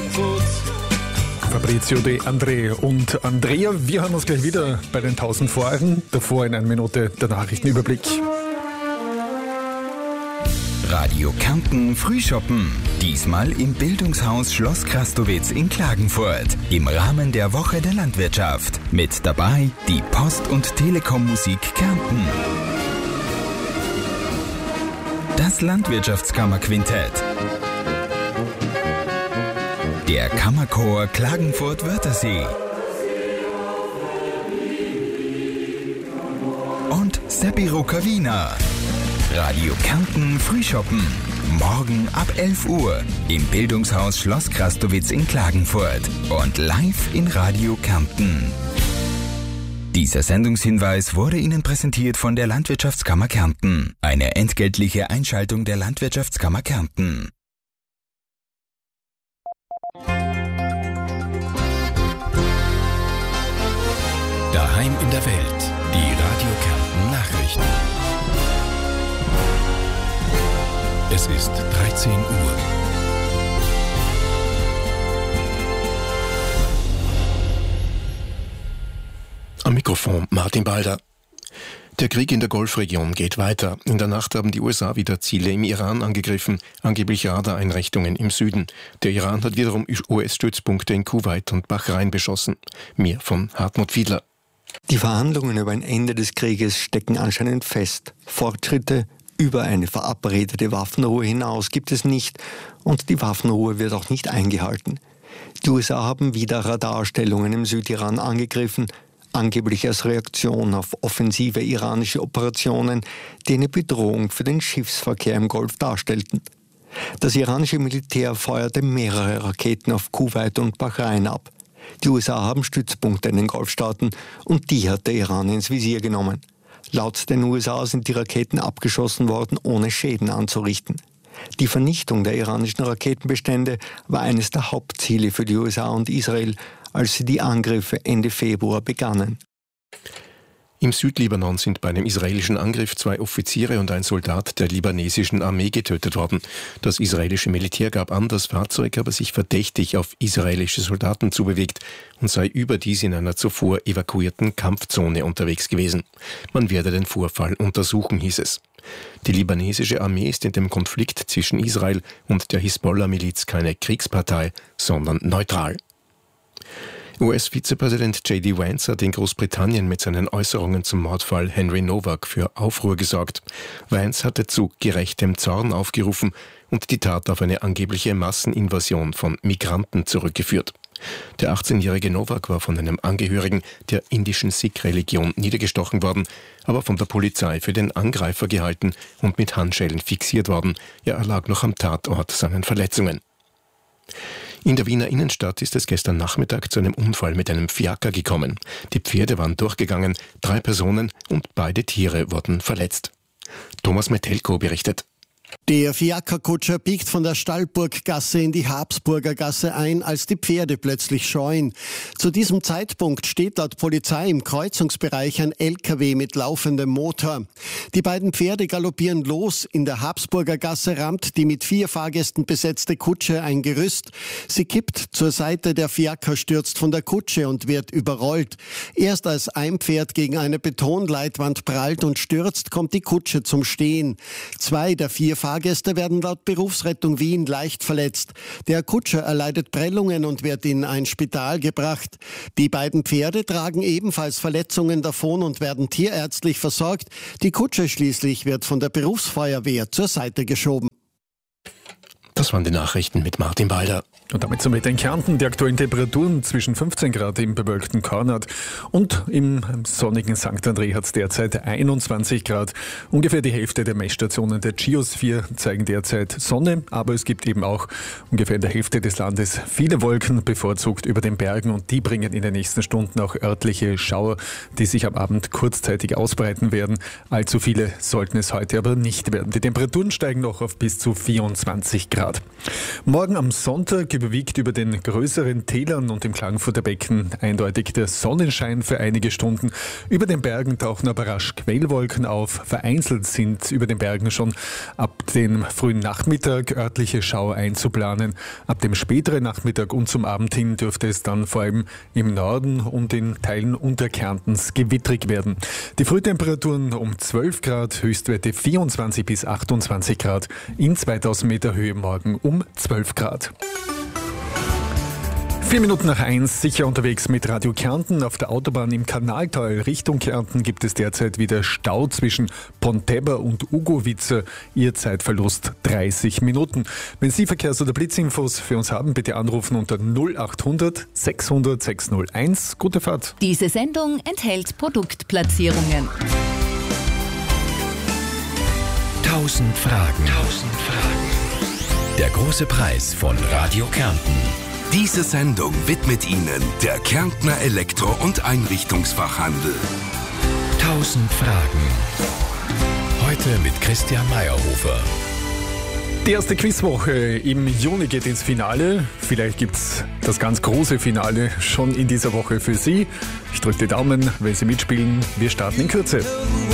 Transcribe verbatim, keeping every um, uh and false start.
gut. Fabrizio De André und Andrea, wir hören uns gleich wieder bei den tausend Vorhang. Davor in einer Minute der Nachrichtenüberblick. Radio Kärnten Frühschoppen. Diesmal im Bildungshaus Schloss Krastowitz in Klagenfurt. Im Rahmen der Woche der Landwirtschaft. Mit dabei die Post- und Telekom-Musik Kärnten. Das Landwirtschaftskammerquintett. Der Kammerchor Klagenfurt-Wörthersee. Und Seppi Rukavina. Radio Kärnten Frühschoppen. Morgen ab elf Uhr im Bildungshaus Schloss Krastowitz in Klagenfurt und live in Radio Kärnten. Dieser Sendungshinweis wurde Ihnen präsentiert von der Landwirtschaftskammer Kärnten. Eine entgeltliche Einschaltung der Landwirtschaftskammer Kärnten. Daheim in der Welt. Die Radio Kärnten Nachrichten. Es ist dreizehn Uhr. Am Mikrofon Martin Balder. Der Krieg in der Golfregion geht weiter. In der Nacht haben die U S A wieder Ziele im Iran angegriffen, angeblich Radareinrichtungen im Süden. Der Iran hat wiederum U S-Stützpunkte in Kuwait und Bahrain beschossen. Mehr von Hartmut Fiedler. Die Verhandlungen über ein Ende des Krieges stecken anscheinend fest. Fortschritte über eine verabredete Waffenruhe hinaus gibt es nicht und die Waffenruhe wird auch nicht eingehalten. Die U S A haben wieder Radarstellungen im Südiran angegriffen, angeblich als Reaktion auf offensive iranische Operationen, die eine Bedrohung für den Schiffsverkehr im Golf darstellten. Das iranische Militär feuerte mehrere Raketen auf Kuwait und Bahrain ab. Die U S A haben Stützpunkte in den Golfstaaten und die hat der Iran ins Visier genommen. Laut den U S A sind die Raketen abgeschossen worden, ohne Schäden anzurichten. Die Vernichtung der iranischen Raketenbestände war eines der Hauptziele für die U S A und Israel, als sie die Angriffe Ende Februar begannen. Im Südlibanon sind bei einem israelischen Angriff zwei Offiziere und ein Soldat der libanesischen Armee getötet worden. Das israelische Militär gab an, das Fahrzeug habe sich verdächtig auf israelische Soldaten zubewegt und sei überdies in einer zuvor evakuierten Kampfzone unterwegs gewesen. Man werde den Vorfall untersuchen, hieß es. Die libanesische Armee ist in dem Konflikt zwischen Israel und der Hisbollah-Miliz keine Kriegspartei, sondern neutral. U S-Vizepräsident J D Vance hat in Großbritannien mit seinen Äußerungen zum Mordfall Henry Nowak für Aufruhr gesorgt. Vance hatte zu gerechtem Zorn aufgerufen und die Tat auf eine angebliche Masseninvasion von Migranten zurückgeführt. Der achtzehnjährige Nowak war von einem Angehörigen der indischen Sikh-Religion niedergestochen worden, aber von der Polizei für den Angreifer gehalten und mit Handschellen fixiert worden. Er erlag noch am Tatort seinen Verletzungen. In der Wiener Innenstadt ist es gestern Nachmittag zu einem Unfall mit einem Fiaker gekommen. Die Pferde waren durchgegangen, drei Personen und beide Tiere wurden verletzt. Thomas Metelko berichtet. Der Fiakerkutscher biegt von der Stallburggasse in die Habsburger Gasse ein, als die Pferde plötzlich scheuen. Zu diesem Zeitpunkt steht laut Polizei im Kreuzungsbereich ein L K W mit laufendem Motor. Die beiden Pferde galoppieren los. In der Habsburger Gasse rammt die mit vier Fahrgästen besetzte Kutsche ein Gerüst. Sie kippt zur Seite, der Fiaker stürzt von der Kutsche und wird überrollt. Erst als ein Pferd gegen eine Betonleitwand prallt und stürzt, kommt die Kutsche zum Stehen. Zwei der vier Fahrgäste werden laut Berufsrettung Wien leicht verletzt. Der Kutscher erleidet Prellungen und wird in ein Spital gebracht. Die beiden Pferde tragen ebenfalls Verletzungen davon und werden tierärztlich versorgt. Die Kutsche schließlich wird von der Berufsfeuerwehr zur Seite geschoben. Das waren die Nachrichten mit Martin Balder. Und damit zum Wetter in Kärnten. Die aktuellen Temperaturen zwischen fünfzehn Grad im bewölkten Kornat und im sonnigen Sankt André hat es derzeit einundzwanzig Grad. Ungefähr die Hälfte der Messstationen der Geosphere zeigen derzeit Sonne, aber es gibt eben auch ungefähr in der Hälfte des Landes viele Wolken, bevorzugt über den Bergen, und die bringen in den nächsten Stunden auch örtliche Schauer, die sich am Abend kurzzeitig ausbreiten werden. Allzu viele sollten es heute aber nicht werden. Die Temperaturen steigen noch auf bis zu vierundzwanzig Grad. Grad. Morgen am Sonntag überwiegt über den größeren Tälern und im Klagenfurter Becken eindeutig der Sonnenschein für einige Stunden. Über den Bergen tauchen aber rasch Quellwolken auf. Vereinzelt sind über den Bergen schon ab dem frühen Nachmittag örtliche Schauer einzuplanen. Ab dem späteren Nachmittag und zum Abend hin dürfte es dann vor allem im Norden und in Teilen Unterkärntens gewittrig werden. Die Frühtemperaturen um zwölf Grad, Höchstwerte vierundzwanzig bis achtundzwanzig Grad, in zweitausend Meter Höhe morgen um zwölf Grad. Vier Minuten nach eins, sicher unterwegs mit Radio Kärnten. Auf der Autobahn im Kanaltal Richtung Kärnten gibt es derzeit wieder Stau zwischen Pontebber und Ugovice. Ihr Zeitverlust dreißig Minuten. Wenn Sie Verkehrs- oder Blitzinfos für uns haben, bitte anrufen unter null achthundert sechshundert sechshunderteins. Gute Fahrt. Diese Sendung enthält Produktplatzierungen. Tausend Fragen. Tausend Fragen. Der große Preis von Radio Kärnten. Diese Sendung widmet Ihnen der Kärntner Elektro- und Einrichtungsfachhandel. Tausend Fragen. Heute mit Christian Meyerhofer. Die erste Quizwoche im Juni geht ins Finale. Vielleicht gibt's das ganz große Finale schon in dieser Woche für Sie. Ich drücke die Daumen, wenn Sie mitspielen. Wir starten in Kürze.